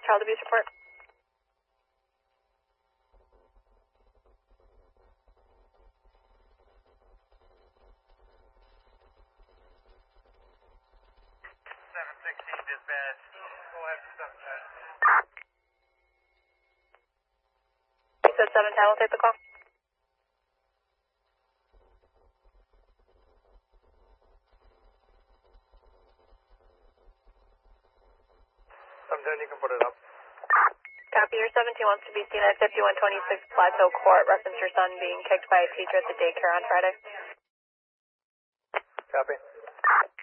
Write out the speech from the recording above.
child abuse report. Dispatch. Go ahead and stop that. You said 710 will take the call. Sometime you can put it up. Copy, your 17 wants to be seen at 5126 Plateau Court. Reference your son being kicked by a teacher at the daycare on Friday. Copy.